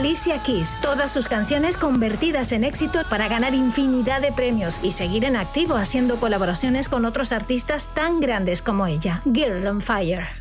Alicia Keys. Todas sus canciones convertidas en éxito para ganar infinidad de premios y seguir en activo haciendo colaboraciones con otros artistas tan grandes como ella. Girl on Fire.